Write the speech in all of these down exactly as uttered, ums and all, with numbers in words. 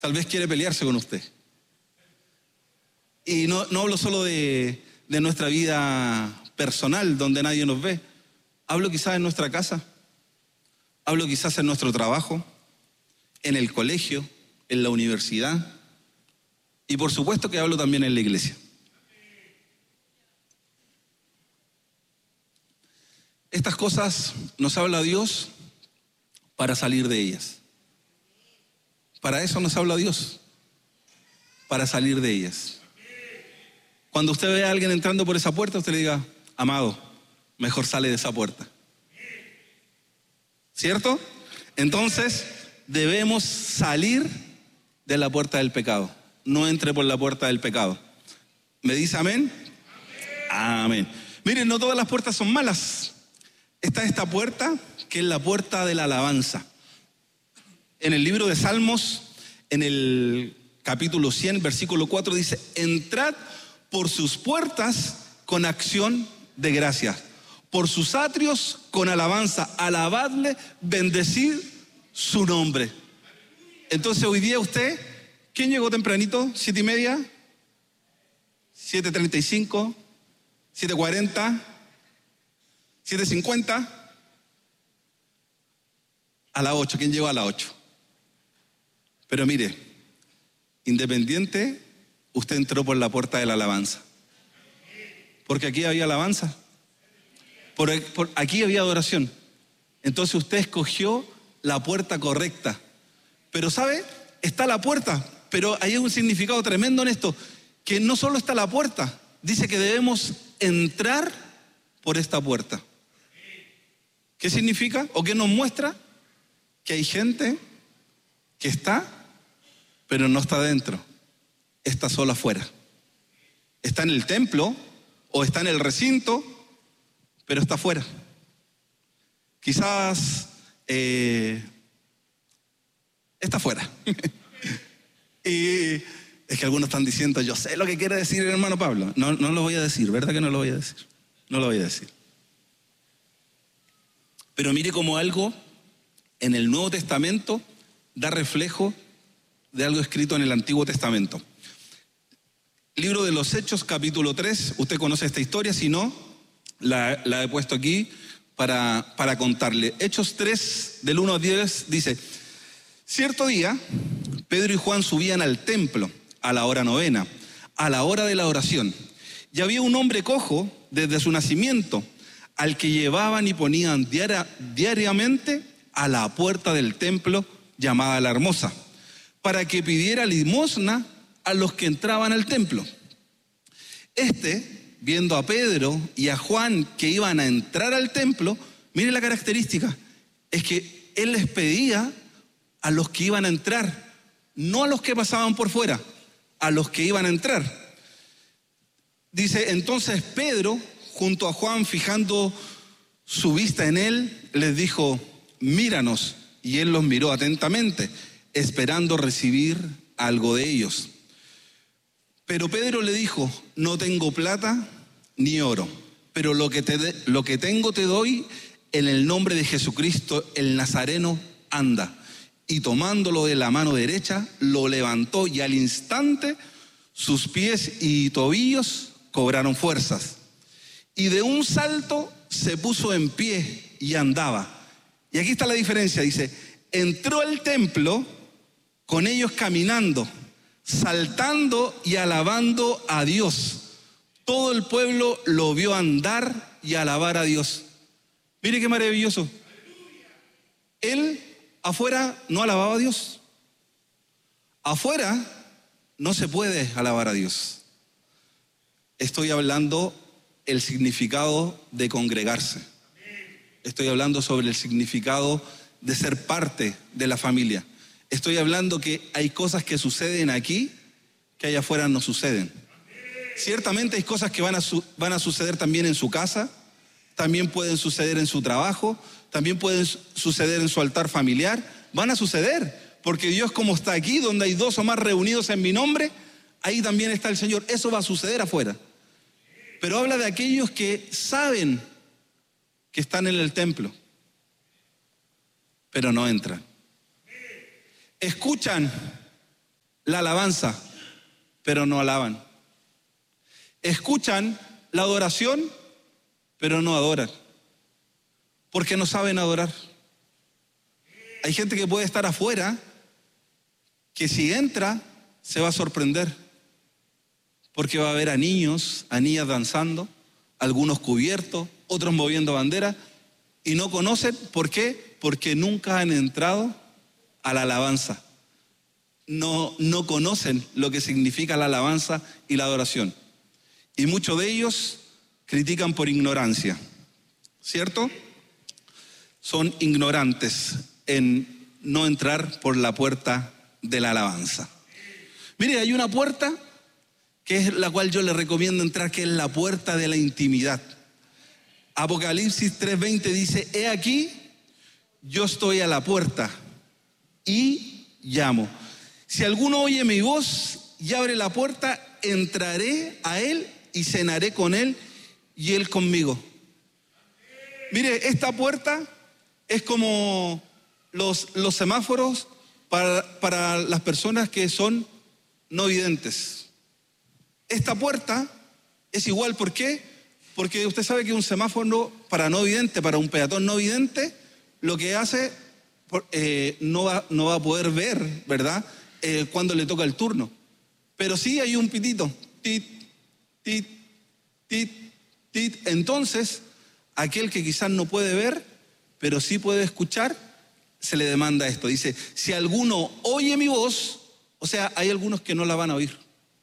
Tal vez quiere pelearse con usted. Y no, no hablo solo de, de nuestra vida personal, donde nadie nos ve. Hablo quizás en nuestra casa. Hablo quizás en nuestro trabajo, en el colegio, en la universidad. Y por supuesto que hablo también en la iglesia. Estas cosas nos habla Dios para salir de ellas. Para eso nos habla Dios, para salir de ellas. Cuando usted ve a alguien entrando por esa puerta, usted le diga, amado, mejor sale de esa puerta. ¿Cierto? Entonces, debemos salir de la puerta del pecado. No entre por la puerta del pecado. ¿Me dice amén? Amén. Amén. Miren, no todas las puertas son malas. Está esta puerta, que es la puerta de la alabanza. En el libro de Salmos, en el capítulo cien, versículo cuatro, dice, entrad por sus puertas con acción de gracias, por sus atrios con alabanza, alabadle, bendecid su nombre. Entonces hoy día usted, ¿quién llegó tempranito? ¿Siete y media? ¿Siete treinta y cinco? ¿Siete cuarenta? ¿siete cincuenta? A las ocho, ¿quién llegó a las ocho? Pero mire, independiente, usted entró por la puerta de la alabanza. Porque aquí había alabanza. Por, por, aquí había adoración. Entonces usted escogió la puerta correcta. Pero ¿sabe? Está la puerta, pero hay un significado tremendo en esto, que no solo está la puerta, dice que debemos entrar por esta puerta. ¿Qué significa? ¿O qué nos muestra? Que hay gente que está, pero no está dentro, está solo afuera. Está en el templo o está en el recinto, pero está afuera. Quizás eh, está afuera. Y es que algunos están diciendo, yo sé lo que quiere decir el hermano Pablo. No, no lo voy a decir, ¿verdad que no lo voy a decir? No lo voy a decir. Pero mire cómo algo en el Nuevo Testamento da reflejo de algo escrito en el Antiguo Testamento. Libro de los Hechos, capítulo tres. Usted conoce esta historia, si no, la, la he puesto aquí para, para contarle. Hechos tres, del uno al diez, dice: cierto día, Pedro y Juan subían al templo a la hora novena, a la hora de la oración. Y había un hombre cojo desde su nacimiento, al que llevaban y ponían diaria, diariamente a la puerta del templo llamada La Hermosa, para que pidiera limosna a los que entraban al templo. Este, viendo a Pedro y a Juan que iban a entrar al templo, mire la característica, es que él les pedía a los que iban a entrar, no a los que pasaban por fuera, a los que iban a entrar. Dice, entonces Pedro, junto a Juan, fijando su vista en él, les dijo, míranos. Y él los miró atentamente, esperando recibir algo de ellos. Pero Pedro le dijo, no tengo plata ni oro, pero lo que, te de, lo que tengo te doy, en el nombre de Jesucristo, el Nazareno, anda. Y tomándolo de la mano derecha, lo levantó y al instante sus pies y tobillos cobraron fuerzas. Y de un salto se puso en pie y andaba. Y aquí está la diferencia, dice, entró al templo con ellos caminando, saltando y alabando a Dios. Todo el pueblo lo vio andar y alabar a Dios. Mire qué maravilloso. Él afuera no alababa a Dios. Afuera no se puede alabar a Dios. Estoy hablando el significado de congregarse. Estoy hablando sobre el significado de ser parte de la familia. Estoy hablando que hay cosas que suceden aquí que allá afuera no suceden. Ciertamente hay cosas que van a, su, van a suceder también en su casa, también pueden suceder en su trabajo, también pueden suceder en su altar familiar. Van a suceder, porque Dios, como está aquí, donde hay dos o más reunidos en mi nombre, ahí también está el Señor. Eso va a suceder afuera. Pero habla de aquellos que saben que están en el templo, pero no entran. Escuchan la alabanza, pero no alaban. Escuchan la adoración, pero no adoran, porque no saben adorar. Hay gente que puede estar afuera, que si entra se va a sorprender, porque va a ver a niños, a niñas danzando, algunos cubiertos, otros moviendo bandera, y no conocen. ¿Por qué? Porque nunca han entrado a la alabanza. No, no conocen lo que significa la alabanza y la adoración. Y muchos de ellos critican por ignorancia, ¿cierto? Son ignorantes en no entrar por la puerta de la alabanza. Mire, hay una puerta que es la cual yo le recomiendo entrar, que es la puerta de la intimidad. Apocalipsis tres veinte dice: he aquí, yo estoy a la puerta y llamo. Si alguno oye mi voz y abre la puerta, entraré a él y cenaré con él y él conmigo. Mire, esta puerta es como los, los semáforos para, para las personas que son no videntes. Esta puerta es igual. ¿Por qué? Porque usted sabe que un semáforo para no vidente, para un peatón no vidente, lo que hace, eh, no, va, no va a poder ver, ¿verdad?, eh, cuando le toca el turno. Pero sí hay un pitito, tit, tit, tit, tit. Entonces, aquel que quizás no puede ver, pero sí puede escuchar, se le demanda esto. Dice: si alguno oye mi voz, o sea, hay algunos que no la van a oír.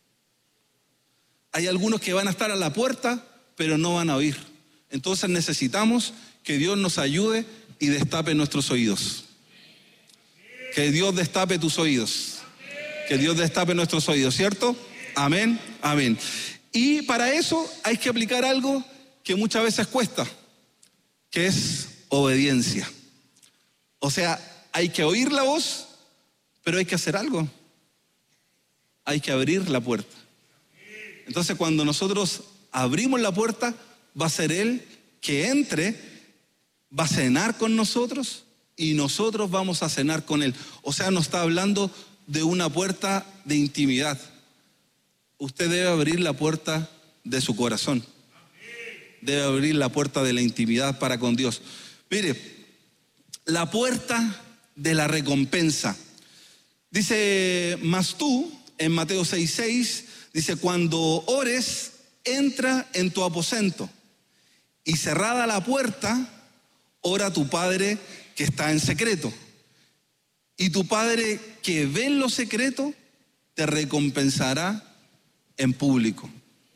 Hay algunos que van a estar a la puerta, pero no van a oír. Entonces necesitamos que Dios nos ayude y destape nuestros oídos. Que Dios destape tus oídos. Que Dios destape nuestros oídos, ¿cierto? Amén, amén. Y para eso hay que aplicar algo que muchas veces cuesta, que es obediencia. O sea, hay que oír la voz, pero hay que hacer algo. Hay que abrir la puerta. Entonces, cuando nosotros abrimos la puerta, va a ser Él que entre, va a cenar con nosotros y nosotros vamos a cenar con Él. O sea, nos está hablando de una puerta de intimidad. Usted debe abrir la puerta de su corazón. Debe abrir la puerta de la intimidad para con Dios. Mire, la puerta de la recompensa. Dice: mas tú, en Mateo seis seis, dice: cuando ores, entra en tu aposento y cerrada la puerta, ora a tu Padre que está en secreto. Y tu Padre que ve en lo secreto te recompensará en público.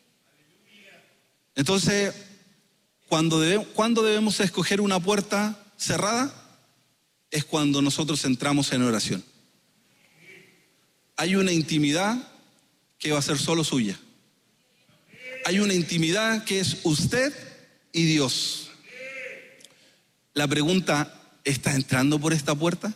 Entonces, cuando debe, ¿cuándo debemos escoger una puerta cerrada? Es cuando nosotros entramos en oración. Hay una intimidad que va a ser solo suya. Hay una intimidad que es usted y Dios. La pregunta: ¿está entrando por esta puerta?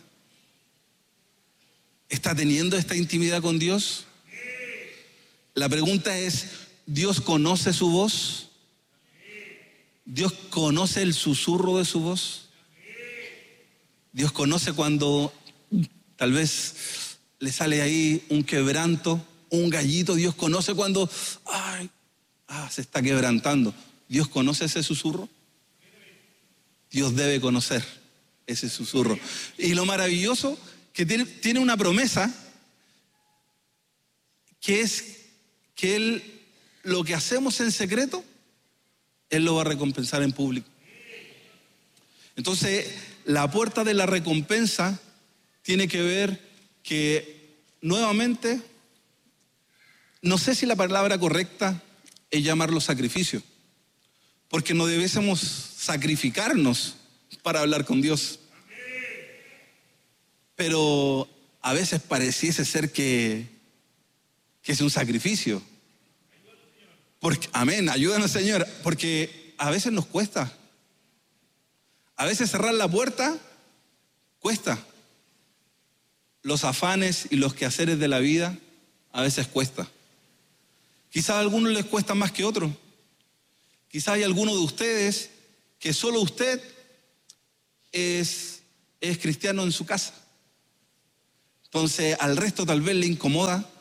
¿Está teniendo esta intimidad con Dios? La pregunta es: ¿Dios conoce su voz? ¿Dios conoce el susurro de su voz? ¿Dios conoce cuando tal vez le sale ahí un quebranto, un gallito? ¿Dios conoce cuando ay, ah, se está quebrantando? ¿Dios conoce ese susurro? Dios debe conocer ese susurro. Y lo maravilloso que tiene, tiene una promesa, que es que Él, lo que hacemos en secreto, Él lo va a recompensar en público. Entonces, la puerta de la recompensa tiene que ver que, nuevamente, no sé si la palabra correcta es llamarlo sacrificio, porque no debiésemos sacrificarnos para hablar con Dios. Pero a veces pareciese ser que, que es un sacrificio. Porque, amén, ayúdanos, Señor, porque a veces nos cuesta. A veces cerrar la puerta cuesta. Los afanes y los quehaceres de la vida a veces cuesta. Quizás a algunos les cuesta más que a otros. Quizás hay alguno de ustedes que solo usted es, es cristiano en su casa. Entonces al resto tal vez le incomoda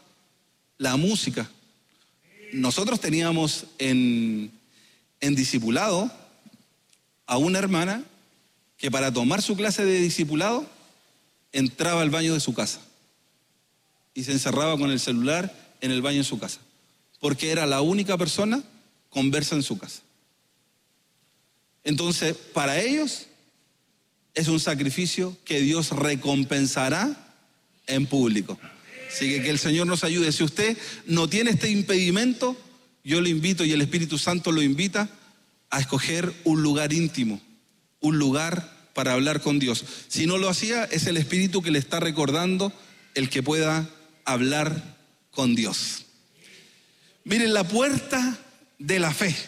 la música. Nosotros teníamos en, en discipulado a una hermana que para tomar su clase de discipulado entraba al baño de su casa y se encerraba con el celular en el baño de su casa, porque era la única persona conversa en su casa. Entonces, para ellos es un sacrificio que Dios recompensará en público. Así que que el Señor nos ayude. Si usted no tiene este impedimento, yo lo invito, y el Espíritu Santo lo invita, a escoger un lugar íntimo, un lugar para hablar con Dios. Si no lo hacía, es el Espíritu que le está recordando el que pueda hablar con Dios. Miren, la puerta de la fe.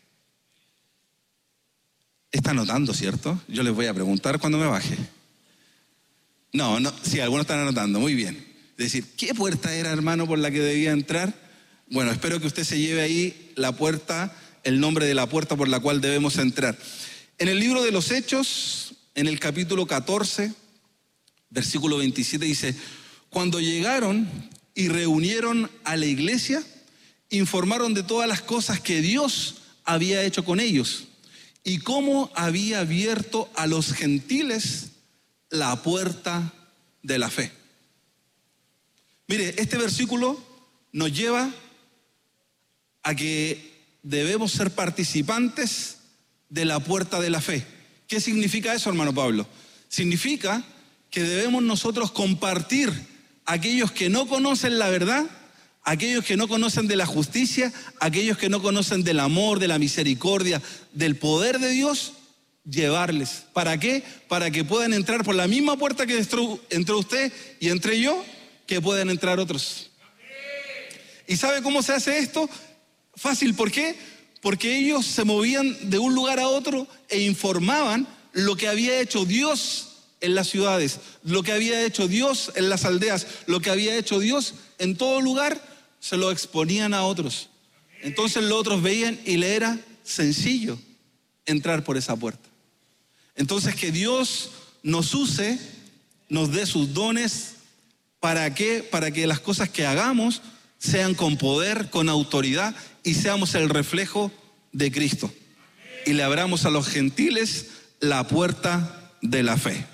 Está anotando, ¿cierto? Yo les voy a preguntar cuando me baje. No, no, sí, algunos están anotando, muy bien. Es decir, ¿qué puerta era, hermano, por la que debía entrar? Bueno, espero que usted se lleve ahí la puerta, el nombre de la puerta por la cual debemos entrar. En el libro de los Hechos, en el capítulo catorce, versículo veintisiete, dice: cuando llegaron y reunieron a la iglesia, informaron de todas las cosas que Dios había hecho con ellos y cómo había abierto a los gentiles la puerta de la fe. Mire, este versículo nos lleva a que debemos ser participantes de la puerta de la fe. ¿Qué significa eso, hermano Pablo? Significa que debemos nosotros compartir a aquellos que no conocen la verdad, aquellos que no conocen de la justicia, aquellos que no conocen del amor, de la misericordia, del poder de Dios, llevarles. ¿Para qué? Para que puedan entrar por la misma puerta que entró usted y entré yo, que puedan entrar otros. ¿Y sabe cómo se hace esto? Fácil, ¿por qué? Porque ellos se movían de un lugar a otro e informaban lo que había hecho Dios en las ciudades, lo que había hecho Dios en las aldeas, lo que había hecho Dios en todo lugar, se lo exponían a otros. Entonces los otros veían y le era sencillo entrar por esa puerta. Entonces que Dios nos use, nos dé sus dones. ¿Para qué? Para que las cosas que hagamos sean con poder, con autoridad, y seamos el reflejo de Cristo. Y le abramos a los gentiles la puerta de la fe.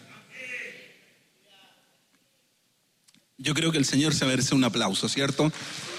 Yo creo que el Señor se merece un aplauso, ¿cierto?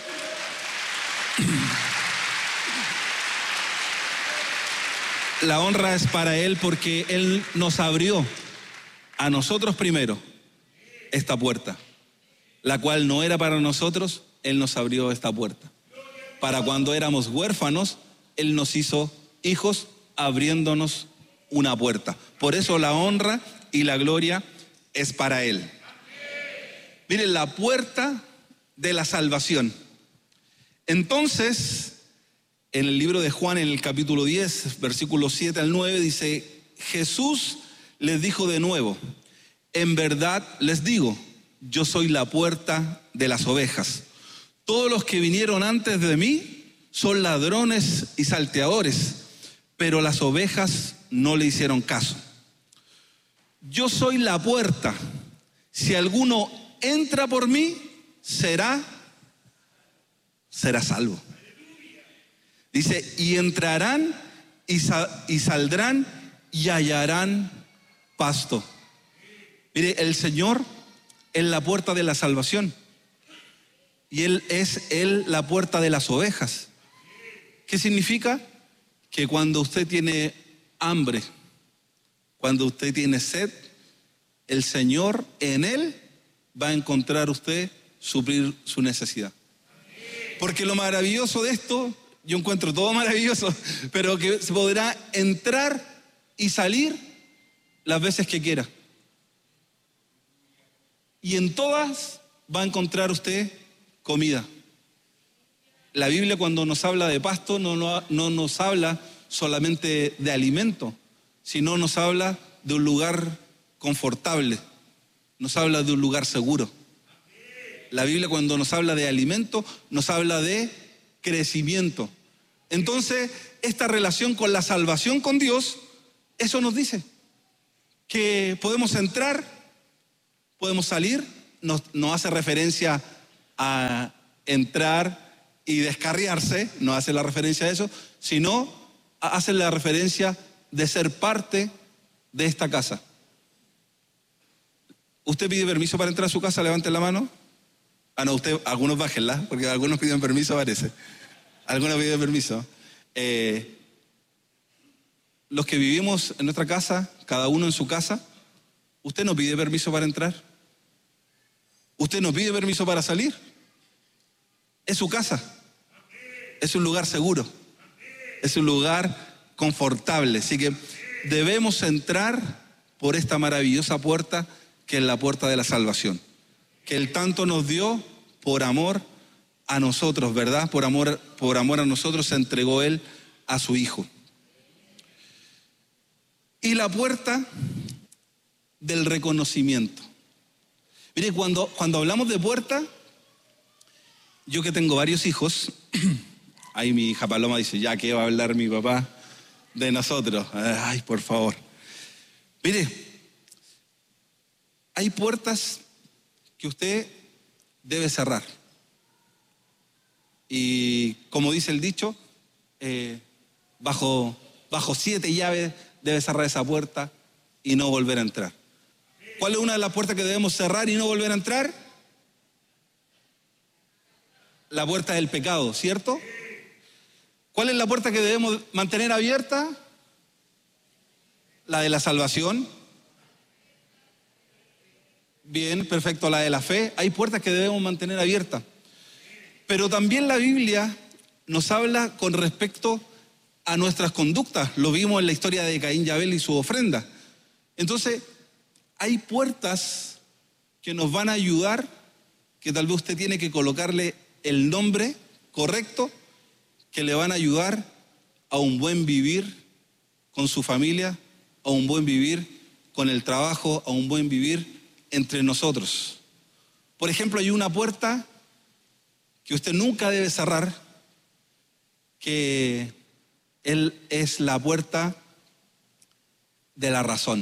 La honra es para Él porque Él nos abrió a nosotros primero esta puerta, la cual no era para nosotros. Él nos abrió esta puerta. Para cuando éramos huérfanos, Él nos hizo hijos abriéndonos una puerta. Por eso la honra y la gloria es para Él. Miren, la puerta de la salvación. Entonces, en el libro de Juan, en el capítulo diez, versículos siete al nueve, dice: Jesús les dijo de nuevo: en verdad les digo, yo soy la puerta de las ovejas. Todos los que vinieron antes de mí son ladrones y salteadores, pero las ovejas no le hicieron caso. Yo soy la puerta. Si alguno entra por mí, será, será salvo. Dice, y entrarán y, sal, y saldrán y hallarán pasto. Mire, el Señor es la puerta de la salvación. Y Él es Él la puerta de las ovejas. ¿Qué significa? Que cuando usted tiene hambre, cuando usted tiene sed, el Señor en Él va a encontrar usted suplir su necesidad. Porque lo maravilloso de esto, yo encuentro todo maravilloso, pero que se podrá entrar y salir las veces que quiera. Y en todas va a encontrar usted comida. La Biblia, cuando nos habla de pasto, no, no, no nos habla solamente de alimento, sino nos habla de un lugar confortable, nos habla de un lugar seguro. La Biblia, cuando nos habla de alimento, nos habla de crecimiento. Entonces, esta relación con la salvación con Dios, eso nos dice que podemos entrar, podemos salir. Nos, nos hace referencia a entrar y descarriarse, no hace la referencia a eso, sino hace la referencia de ser parte de esta casa. ¿Usted pide permiso para entrar a su casa? Levante la mano. Ah, no, usted, algunos bájenla, porque algunos piden permiso, parece. Algunos piden permiso. Eh, los que vivimos en nuestra casa, cada uno en su casa, ¿usted no pide permiso para entrar? ¿Usted no pide permiso para salir? Es su casa. Es un lugar seguro. Es un lugar confortable. Así que debemos entrar por esta maravillosa puerta que es la puerta de la salvación. Que Él tanto nos dio por amor a nosotros, ¿verdad? Por amor, por amor a nosotros se entregó Él a su Hijo. Y la puerta del reconocimiento. Mire, cuando, cuando hablamos de puerta, yo que tengo varios hijos, ahí mi hija Paloma dice, ya que va a hablar mi papá de nosotros. Ay, por favor. Mire, hay puertas que usted debe cerrar. Y como dice el dicho, eh, bajo, bajo siete llaves debe cerrar esa puerta y no volver a entrar. ¿Cuál es una de las puertas que debemos cerrar y no volver a entrar? La puerta del pecado, ¿cierto? ¿Cuál es la puerta que debemos mantener abierta? La de la salvación. Bien, perfecto, la de la fe. Hay puertas que debemos mantener abiertas. Pero también la Biblia nos habla con respecto a nuestras conductas. Lo vimos en la historia de Caín y Abel y su ofrenda. Entonces, hay puertas que nos van a ayudar, que tal vez usted tiene que colocarle el nombre correcto, que le van a ayudar a un buen vivir con su familia, a un buen vivir con el trabajo, a un buen vivir entre nosotros. Por ejemplo, hay una puerta que usted nunca debe cerrar, que él es la puerta de la razón.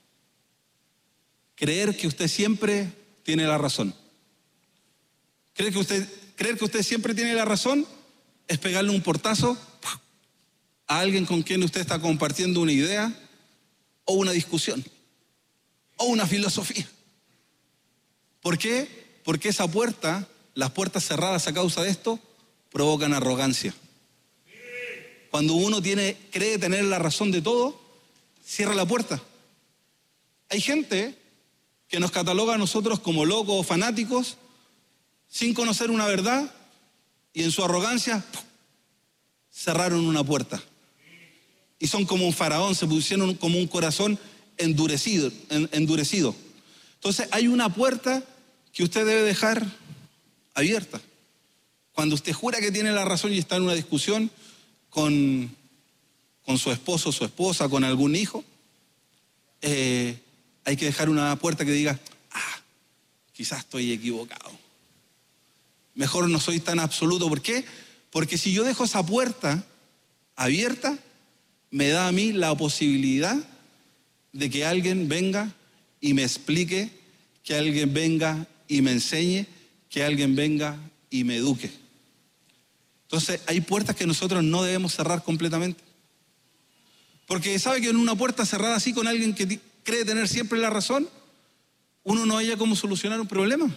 Creer que usted siempre tiene la razón. Creer que usted, creer que usted siempre tiene la razón es pegarle un portazo a alguien con quien usted está compartiendo una idea o una discusión o una filosofía. ¿Por qué? Porque esa puerta, las puertas cerradas a causa de esto, provocan arrogancia. Cuando uno tiene, cree tener la razón de todo, cierra la puerta. Hay gente que nos cataloga a nosotros como locos o fanáticos sin conocer una verdad y en su arrogancia ¡pum!, cerraron una puerta. Y son como un faraón, se pusieron como un corazón endurecido, endurecido. Entonces hay una puerta que usted debe dejar abierta. Cuando usted jura que tiene la razón y está en una discusión con, con su esposo, su esposa, con algún hijo, eh, hay que dejar una puerta que diga, ah, quizás estoy equivocado. Mejor no soy tan absoluto. ¿Por qué? Porque si yo dejo esa puerta abierta, me da a mí la posibilidad de que alguien venga y me explique, que alguien venga y me enseñe, que alguien venga y me eduque. Entonces hay puertas que nosotros no debemos cerrar completamente. Porque sabe que en una puerta cerrada así con alguien que cree tener siempre la razón, uno no haya cómo solucionar un problema.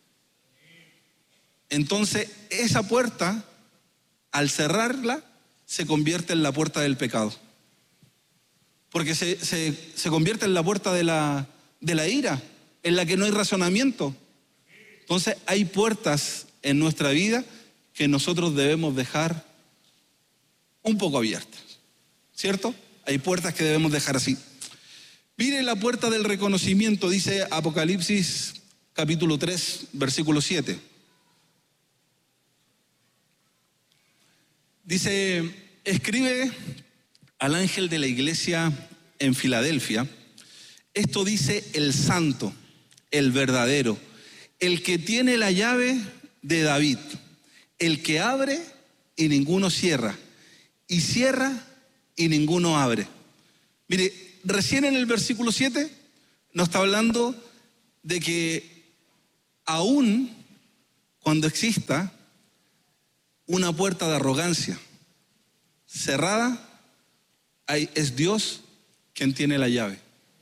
Entonces esa puerta, al cerrarla, se convierte en la puerta del pecado. Porque se, se, se convierte en la puerta de la, de la ira, en la que no hay razonamiento. Entonces hay puertas en nuestra vida que nosotros debemos dejar un poco abiertas, ¿cierto? Hay puertas que debemos dejar así. Mire la puerta del reconocimiento, dice Apocalipsis capítulo tres, versículo siete. Dice, escribe al ángel de la iglesia en Filadelfia, esto dice el santo, el verdadero, el que tiene la llave de David, el que abre y ninguno cierra, y cierra y ninguno abre. Mire, recién en el versículo siete nos está hablando de que aún cuando exista una puerta de arrogancia cerrada, hay, es Dios quien tiene la llave.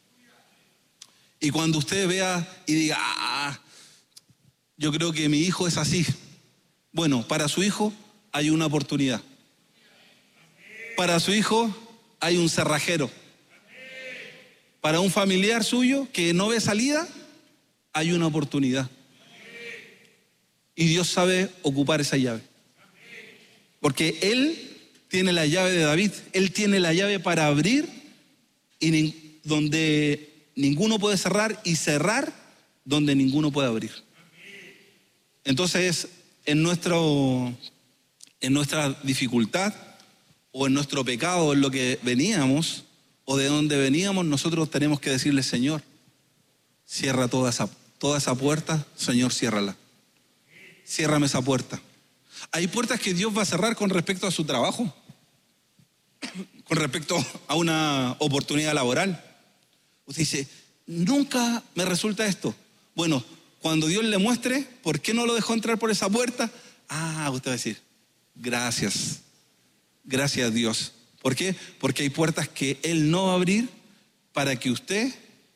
Y cuando usted vea y diga, ah, yo creo que mi hijo es así. Bueno, para su hijo hay una oportunidad. Para su hijo hay un cerrajero. Para un familiar suyo que no ve salida, hay una oportunidad. Y Dios sabe ocupar esa llave. Porque Él tiene la llave de David. Él tiene la llave para abrir y nin- donde ninguno puede cerrar, y cerrar donde ninguno puede abrir. Entonces, en nuestro, en nuestra dificultad o en nuestro pecado, en lo que veníamos o de donde veníamos, nosotros tenemos que decirle: Señor, cierra toda esa, toda esa puerta, Señor, ciérrala. Ciérrame esa puerta. Hay puertas que Dios va a cerrar con respecto a su trabajo, con respecto a una oportunidad laboral. Usted dice: nunca me resulta esto. Bueno, cuando Dios le muestre por qué no lo dejó entrar por esa puerta, ah, usted va a decir: gracias, gracias Dios. ¿Por qué? Porque hay puertas que Él no va a abrir para que usted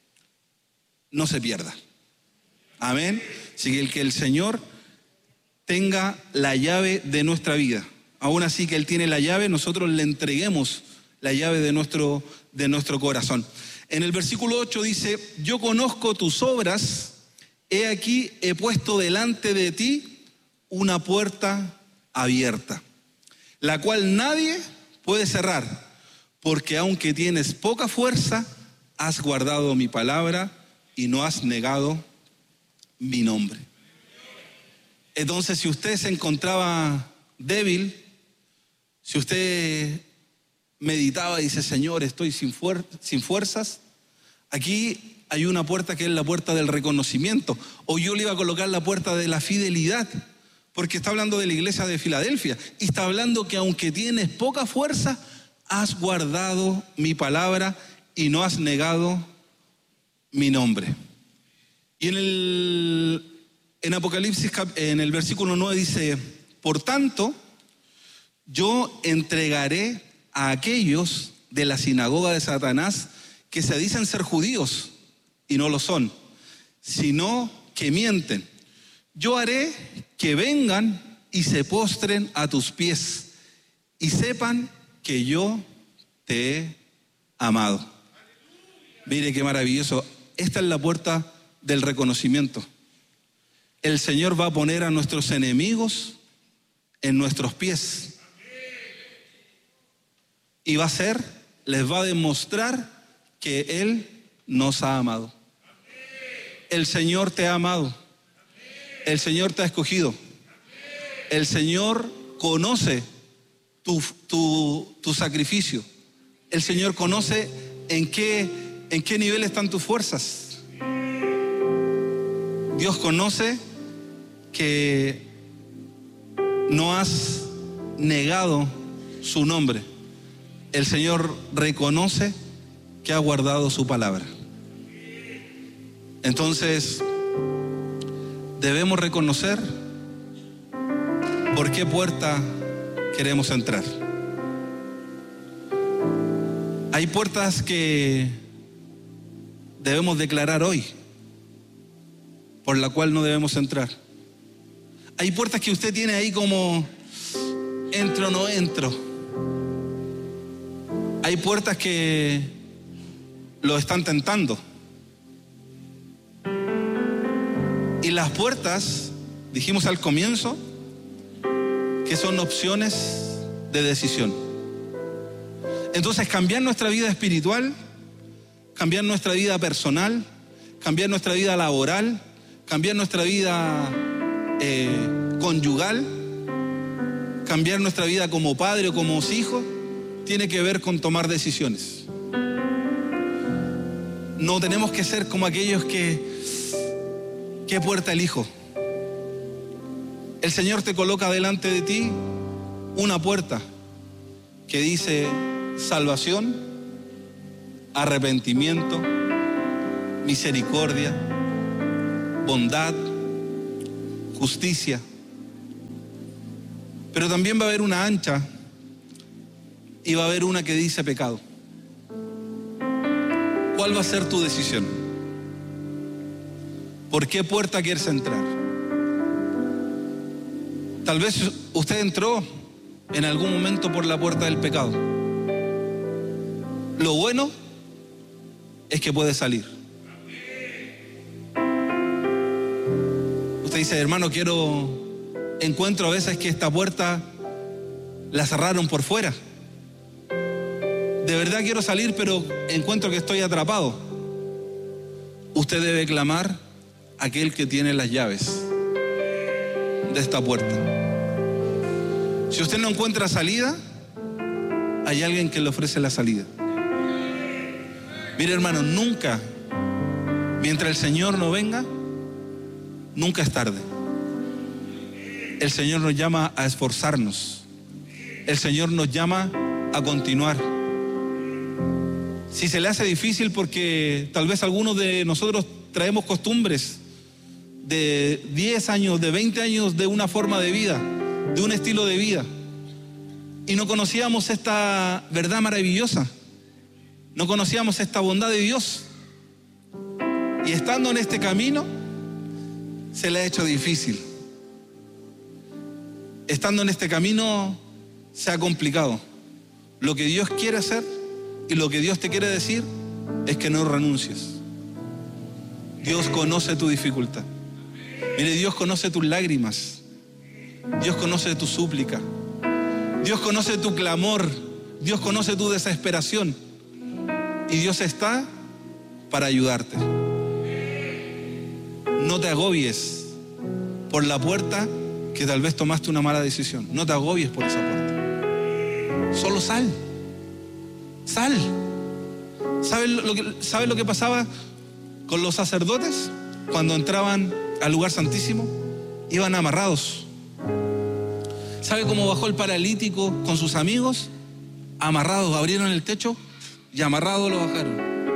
no se pierda. Amén. Así que el que el Señor tenga la llave de nuestra vida. Aún así que Él tiene la llave, nosotros le entreguemos la llave de nuestro, de nuestro corazón. En el versículo ocho dice: yo conozco tus obras, he aquí he puesto delante de ti una puerta abierta, la cual nadie puede cerrar, porque aunque tienes poca fuerza, has guardado mi palabra y no has negado mi nombre. Entonces, si usted se encontraba débil, si usted meditaba y dice: Señor, estoy sin, fuer- sin fuerzas, aquí hay una puerta que es la puerta del reconocimiento. O yo le iba a colocar la puerta de la fidelidad, porque está hablando de la iglesia de Filadelfia y está hablando que aunque tienes poca fuerza, has guardado mi palabra y no has negado mi nombre. Y en el en Apocalipsis, en el versículo nueve dice: por tanto, yo entregaré a aquellos de la sinagoga de Satanás que se dicen ser judíos y no lo son, sino que mienten. Yo haré que vengan y se postren a tus pies y sepan que yo te he amado. Mire qué maravilloso. Esta es la puerta del reconocimiento. El Señor va a poner a nuestros enemigos en nuestros pies. Y va a ser, les va a demostrar que Él nos ha amado. El Señor te ha amado. El Señor te ha escogido. El Señor conoce tu, tu, tu sacrificio. El Señor conoce en qué, en qué nivel están tus fuerzas. Dios conoce que no has negado su nombre. El Señor reconoce que ha guardado su palabra. Entonces, debemos reconocer por qué puerta queremos entrar. Hay puertas que debemos declarar hoy, por la cual no debemos entrar. Hay puertas que usted tiene ahí como: entro o no entro. Hay puertas que lo están tentando. Y las puertas, dijimos al comienzo, que son opciones de decisión. Entonces, cambiar nuestra vida espiritual, cambiar nuestra vida personal, cambiar nuestra vida laboral, cambiar nuestra vida eh, conyugal, cambiar nuestra vida como padre o como hijo, tiene que ver con tomar decisiones. No tenemos que ser como aquellos que, ¿qué puerta elijo? El Señor te coloca delante de ti una puerta que dice salvación, arrepentimiento, misericordia, bondad, justicia. Pero también va a haber una ancha y va a haber una que dice pecado. ¿Cuál va a ser tu decisión? ¿Por qué puerta quieres entrar? Tal vez usted entró en algún momento por la puerta del pecado. Lo bueno es que puede salir. Usted dice, hermano, quiero, encuentro a veces que esta puerta la cerraron por fuera. De verdad quiero salir, pero encuentro que estoy atrapado. Usted debe clamar a aquel que tiene las llaves de esta puerta. Si usted no encuentra salida, hay alguien que le ofrece la salida. Mire, hermano, nunca, mientras el Señor no venga, nunca es tarde. El Señor nos llama a esforzarnos. El Señor nos llama a continuar. Si se le hace difícil porque tal vez algunos de nosotros traemos costumbres de diez años, de veinte años de una forma de vida, de un estilo de vida, y no conocíamos esta verdad maravillosa, no conocíamos esta bondad de Dios, y estando en este camino se le ha hecho difícil. Estando en este camino se ha complicado. Lo que Dios quiere hacer y lo que Dios te quiere decir es que no renuncies. Dios conoce tu dificultad. Mire, Dios conoce tus lágrimas. Dios conoce tu súplica. Dios conoce tu clamor. Dios conoce tu desesperación. Y Dios está para ayudarte. No te agobies por la puerta que tal vez tomaste una mala decisión. No te agobies por esa puerta. Solo sal. Sal. ¿Sabes lo que, ¿sabes lo que pasaba con los sacerdotes? Cuando entraban al lugar santísimo, iban amarrados. ¿Sabe cómo bajó el paralítico con sus amigos? Amarrados, abrieron el techo y amarrados lo bajaron.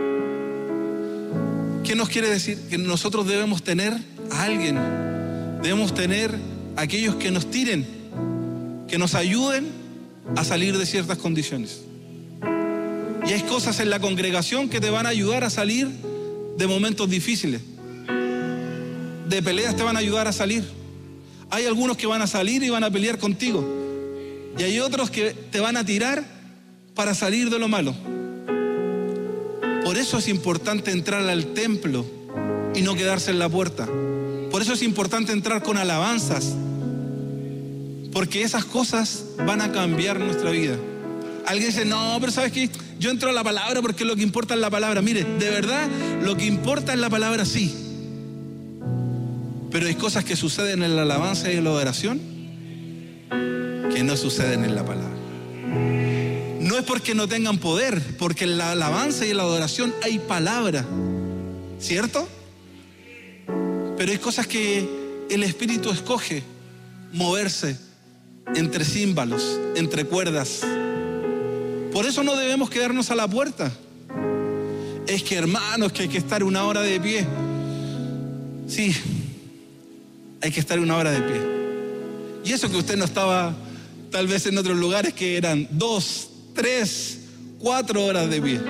¿Qué nos quiere decir? Que nosotros debemos tener a alguien, debemos tener a aquellos que nos tiren, que nos ayuden a salir de ciertas condiciones. Y hay cosas en la congregación que te van a ayudar a salir de momentos difíciles. De peleas te van a ayudar a salir. Hay algunos que van a salir y van a pelear contigo. Y hay otros que te van a tirar para salir de lo malo. Por eso es importante entrar al templo y no quedarse en la puerta. Por eso es importante entrar con alabanzas. Porque esas cosas van a cambiar nuestra vida. Alguien dice, no, pero ¿sabes qué? Yo entro a la palabra porque lo que importa es la palabra. Mire, de verdad, lo que importa es la palabra, sí. Pero hay cosas que suceden en la alabanza y en la adoración que no suceden en la palabra. No es porque no tengan poder, porque en la alabanza y en la adoración hay palabra, ¿cierto? Pero hay cosas que el Espíritu escoge moverse entre címbalos, entre cuerdas. Por eso no debemos quedarnos a la puerta. Es que, hermanos, que hay que estar una hora de pie. Sí, hay que estar una hora de pie. Y eso que usted no estaba tal vez en otros lugares que eran dos, tres, cuatro horas de pie.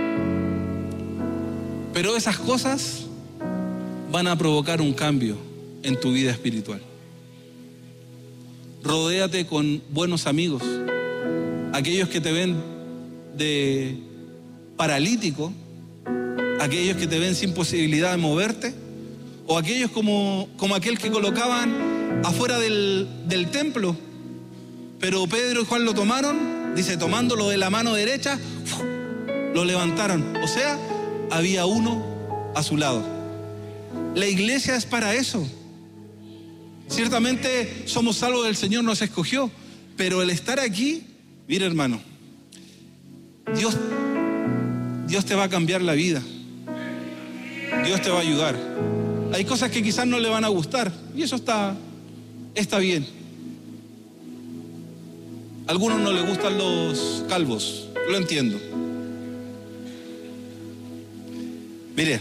Pero esas cosas van a provocar un cambio en tu vida espiritual. Rodéate con buenos amigos. Aquellos que te ven de paralítico, aquellos que te ven sin posibilidad de moverte, o aquellos como, como aquel que colocaban afuera del, del templo, pero Pedro y Juan lo tomaron, dice, tomándolo de la mano derecha, lo levantaron. O sea, había uno a su lado. La iglesia es para eso. Ciertamente somos salvos, el Señor nos escogió, pero el estar aquí, mira, hermano, Dios, Dios te va a cambiar la vida. Dios te va a ayudar. Hay cosas que quizás no le van a gustar y eso está, está bien. A algunos no les gustan los calvos, lo entiendo. Mire,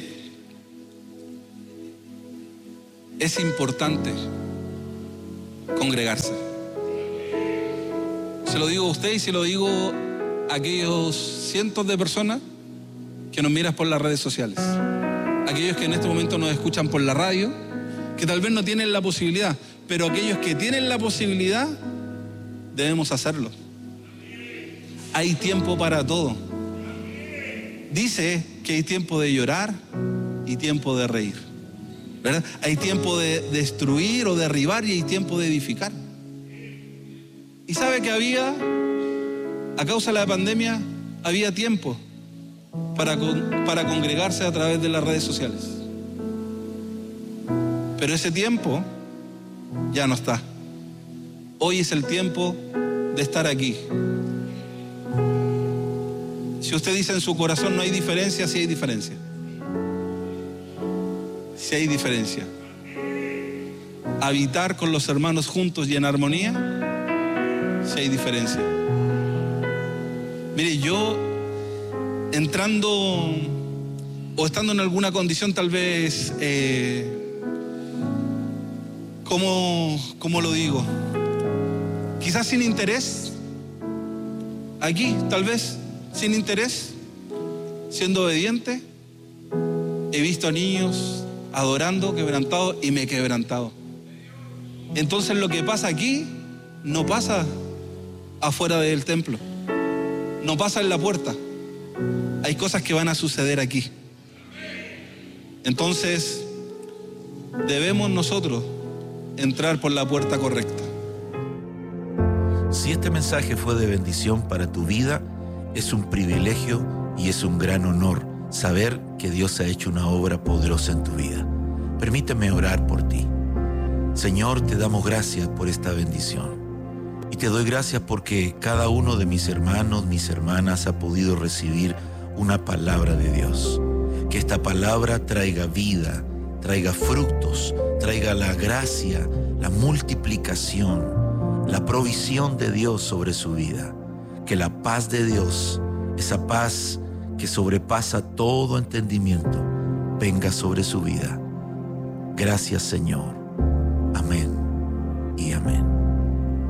es importante congregarse. Se lo digo a usted y se lo digo a aquellos cientos de personas que nos miran por las redes sociales. Aquellos que en este momento nos escuchan por la radio, que tal vez no tienen la posibilidad, pero aquellos que tienen la posibilidad, debemos hacerlo. Hay tiempo para todo. Dice que hay tiempo de llorar y tiempo de reír, ¿verdad? Hay tiempo de destruir o derribar y hay tiempo de edificar. Y sabe que había, a causa de la pandemia, había tiempo para, para congregarse a través de las redes sociales. Pero ese tiempo ya no está. Hoy es el tiempo de estar aquí. Si usted dice en su corazón no hay diferencia, sí hay diferencia. Sí hay diferencia. Habitar con los hermanos juntos y en armonía, sí hay diferencia. Mire, yo entrando o estando en alguna condición tal vez, eh, ¿cómo, cómo lo digo? Quizás sin interés, aquí tal vez sin interés, siendo obediente, he visto a niños adorando, quebrantados, y me he quebrantado. Entonces lo que pasa aquí no pasa afuera del templo, no pasa en la puerta. Hay cosas que van a suceder aquí. Entonces debemos nosotros entrar por la puerta correcta. Si este mensaje fue de bendición para tu vida, es un privilegio y es un gran honor saber que Dios ha hecho una obra poderosa en tu vida. Permíteme orar por ti. Señor, te damos gracias por esta bendición. Y te doy gracias porque cada uno de mis hermanos, mis hermanas ha podido recibir una palabra de Dios. Que esta palabra traiga vida, traiga frutos, traiga la gracia, la multiplicación, la provisión de Dios sobre su vida. Que la paz de Dios, esa paz que sobrepasa todo entendimiento, venga sobre su vida. Gracias, Señor. Amén y amén.